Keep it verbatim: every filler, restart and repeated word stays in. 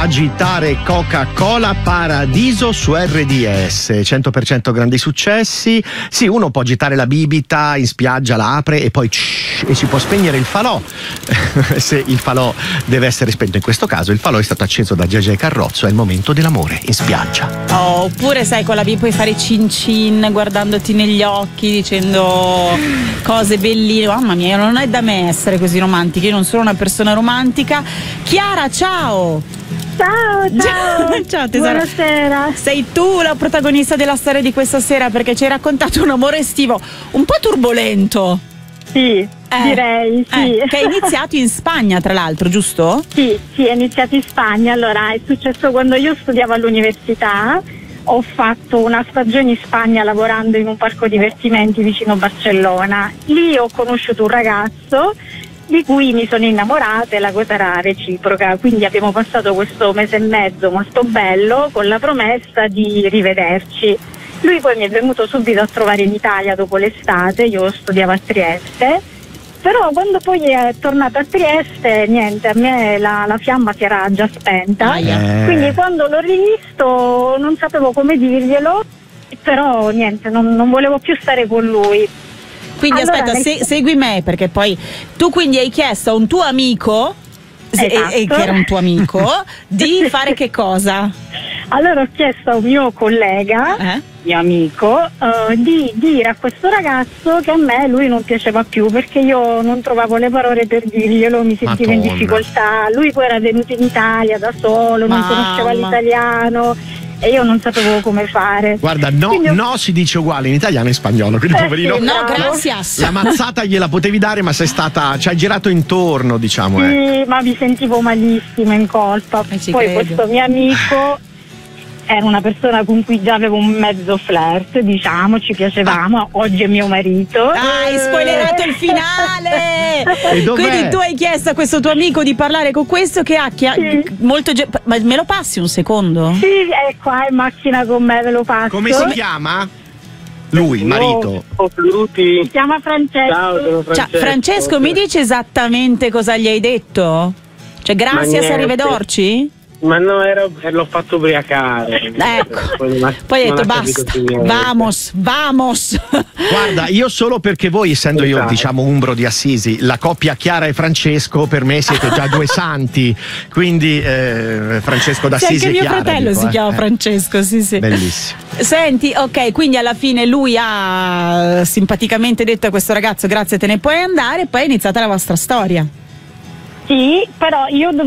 agitare Coca-Cola Paradiso su R D S, cento per cento grandi successi. Sì, uno può agitare la bibita in spiaggia, la apre e poi csh, e si può spegnere il falò se il falò deve essere spento. In questo caso il falò è stato acceso da Gegè Carrozzo, è il momento dell'amore in spiaggia. Oh, oppure sai, con la B puoi fare cin cin guardandoti negli occhi, dicendo cose belline. Mamma mia, non è da me essere così romantica, io non sono una persona romantica. Chiara, ciao! Ciao, ciao! Ciao tesoro. Buonasera. Sei tu la protagonista della storia di questa sera, perché ci hai raccontato un amore estivo un po' turbolento. Sì, Eh, direi, sì. eh, che è iniziato in Spagna, tra l'altro, giusto? Sì, sì, è iniziato in Spagna. Allora, è successo quando io studiavo all'università. Ho fatto una stagione in Spagna lavorando in un parco divertimenti vicino Barcellona. Lì ho conosciuto un ragazzo di cui mi sono innamorata e la cosa era reciproca, quindi abbiamo passato questo mese e mezzo molto bello con la promessa di rivederci. Lui poi mi è venuto subito a trovare in Italia dopo l'estate, io studiavo a Trieste, però quando poi è tornato a Trieste, niente, a me la, la fiamma si era già spenta, Eh. quindi quando l'ho rivisto non sapevo come dirglielo, però niente, non, non volevo più stare con lui. Quindi Allora, aspetta, nel- se- segui me, perché poi tu quindi hai chiesto a un tuo amico, se- Esatto. e, e che era un tuo amico, di fare che cosa? Allora ho chiesto a un mio collega, Eh? mio amico, eh, di dire a questo ragazzo che a me lui non piaceva più, perché io non trovavo le parole per dirglielo, mi sentivo in Madonna. difficoltà. Lui poi era venuto in Italia da solo, non Mamma. conosceva l'italiano e io non sapevo come fare. Guarda, no, Quindi ho- no si dice uguale in italiano e in spagnolo, quindi Eh, poverino. sì, No, Bravo. gracias. La mazzata gliela potevi dare, ma sei stata. Ci hai girato intorno, diciamo. Eh. Sì, ma mi sentivo malissimo, in colpa. Eh, ci Poi credo. questo mio amico era una persona con cui già avevo un mezzo flirt, diciamo, ci piacevamo, oggi è mio marito. Ah, hai spoilerato il finale! E dov'è? Quindi tu hai chiesto a questo tuo amico di parlare con questo che ha chia- Sì. molto ge- ma me lo passi un secondo? Sì, è qua in macchina con me, ve lo passo. Come si chiama? Lui, il marito. Oh, saluti. Si chiama Francesco. Ciao, sono Cioè, Francesco. Francesco, mi dici esattamente cosa gli hai detto? Cioè, grazie, niente. arrivederci? Ma no, era, l'ho fatto ubriacare. Ecco. Poi, non ha- Poi hai non detto ha capito basta, più niente. vamos, vamos. Guarda, io solo perché voi, essendo io, Esatto. diciamo, umbro di Assisi, la coppia Chiara e Francesco, per me siete già due santi. Quindi eh, Francesco Sì, d'Assisi anche e mio Chiara, fratello dico, si eh. chiama Eh, Francesco, sì, sì. Bellissimo. Senti, ok, quindi alla fine lui ha simpaticamente detto a questo ragazzo grazie, te ne puoi andare, e poi è iniziata la vostra storia. Sì, però io